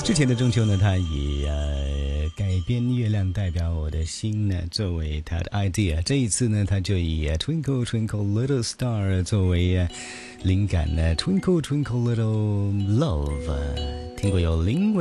之前的中秋呢，他以改编月亮代表我的心呢作为他的 idea， 这一次呢他就以Twinkle Twinkle Little Star 作为灵感呢 Twinkle Twinkle Little Love， 听过有灵